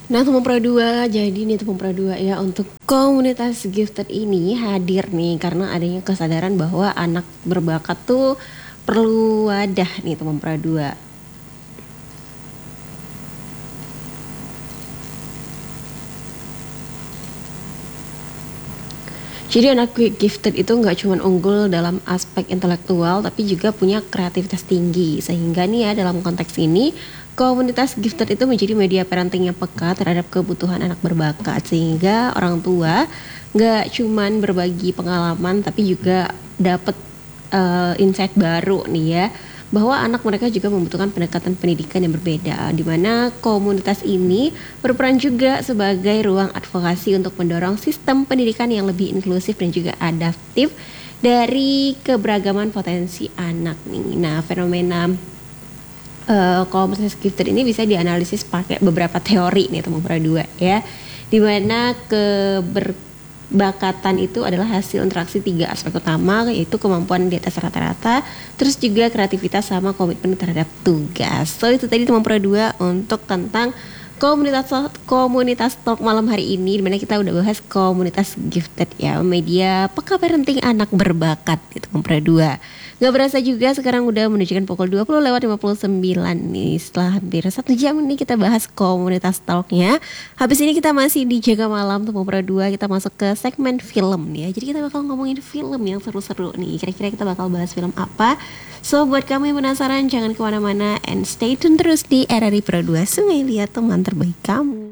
Nah, Teman Pro 2, jadi nih Teman Pro 2 ya, untuk komunitas gifted ini hadir nih karena adanya kesadaran bahwa anak berbakat tuh perlu wadah nih Teman Pro 2. Jadi anak gifted itu nggak cuma unggul dalam aspek intelektual, tapi juga punya kreativitas tinggi. Sehingga nih ya, dalam konteks ini, komunitas gifted itu menjadi media parenting yang peka terhadap kebutuhan anak berbakat. Sehingga orang tua nggak cuma berbagi pengalaman, tapi juga dapat insight baru nih ya, bahwa anak mereka juga membutuhkan pendekatan pendidikan yang berbeda, di mana komunitas ini berperan juga sebagai ruang advokasi untuk mendorong sistem pendidikan yang lebih inklusif dan juga adaptif dari keberagaman potensi anak nih. Nah, fenomena komunitas gifted ini bisa dianalisis pakai beberapa teori nih teman-teman dua ya, di mana bakatan itu adalah hasil interaksi 3 aspek utama, yaitu kemampuan di atas rata-rata, terus juga kreativitas sama komitmen terhadap tugas. So itu tadi teman Pro 2 untuk tentang komunitas talk malam hari ini, dimana kita udah bahas komunitas gifted ya, media peka parenting anak berbakat gitu teman Pro 2. Gak berasa juga sekarang udah menunjukkan pukul 20:59 nih. Setelah hampir 1 jam nih kita bahas komunitas talknya. Habis ini kita masih di Jaga Malam Teman Pro 2. Kita masuk ke segmen film nih ya. Jadi kita bakal ngomongin film yang seru-seru nih. Kira-kira kita bakal bahas film apa? So buat kamu yang penasaran, jangan kemana-mana and stay tune terus di RRI Pro 2. Sungai Liat, teman terbaik kamu.